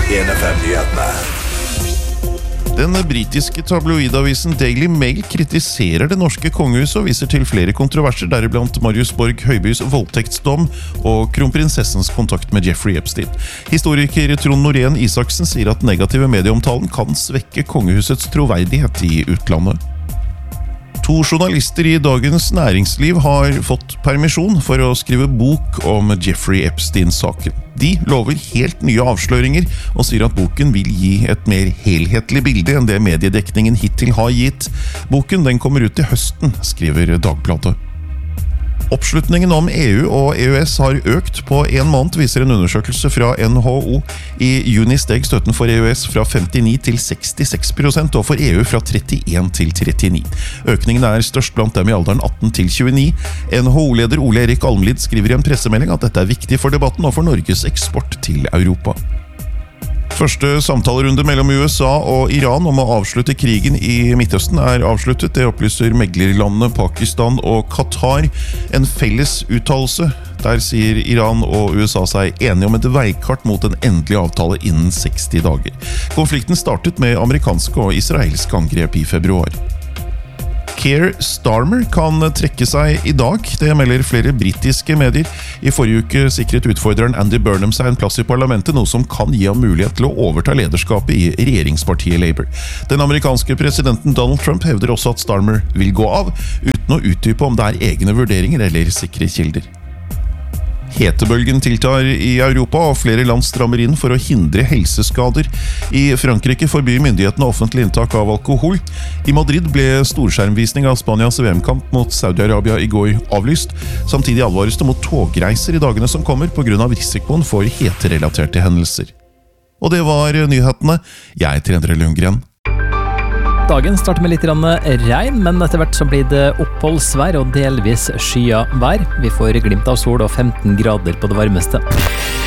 1FM-nyhetene. Den britiske tabloidavisen Daily Mail kritiserer det norske kongehuset og viser til flere kontroverser, deriblant Marius Borg Høibys voldtektsdom og kronprinsessens kontakt med Jeffrey Epstein. Historiker Trond Norén Isaksen sier at negative medieomtalen kan svekke kongehusets troverdighet i utlandet. 2 journalister i Dagens Næringsliv har fått permisjon for å skrive bok om Jeffrey Epstein-saken. De lover helt nye avsløringer og sier at boken vil gi et mer helhetlig bilde enn det mediedekningen hittil har gitt. Boken den kommer ut til høsten, skriver Dagbladet. Oppslutningen om EU og EØS har økt på 1 måned, viser en undersøkelse fra NHO. I juni steg støtten for EØS fra 59 til 66% og for EU fra 31 til 39. Økningen er størst blant dem i alderen 18 til 29. NHO-leder Ole Erik Almlid skriver i en pressemelding at dette er viktig for debatten og for Norges eksport til Europa. Første samtalerunde mellom USA og Iran om å avslutte krigen i Midtøsten er avsluttet. Det opplyser meglerlandene Pakistan og Qatar. En felles uttalelse. Der sier Iran og USA seg enige om et veikart mot en endelig avtale innen 60 dager. Konflikten startet med amerikanske og israelske angrep i februar. Keir Starmer kan trekke seg i dag, det melder flere britiske medier. I forrige uke sikret utfordreren Andy Burnham seg en plass i parlamentet, noe som kan gi ham mulighet til å overta lederskapet i regjeringspartiet Labour. Den amerikanske presidenten Donald Trump hevder også at Starmer vil gå av, uten å utdype om det er egne vurderinger eller sikre kilder. Hetebølgen tiltar i Europa, og flere land strammer inn for å hindre helseskader. I Frankrike forbyr myndighetene offentlig inntak av alkohol. I Madrid ble storskjermvisning av Spanias VM-kamp mot Saudi-Arabia i går avlyst. Samtidig advares det mot togreiser i dagene som kommer på grunn av risikoen for heterelaterte hendelser. Og det var nyhetene. Jeg heter Endre Lundgren. Dagen starter med litt regn, men etter hvert så blir det oppholdsvær og delvis skya vær. Vi får glimt av sol og 15 grader på det varmeste.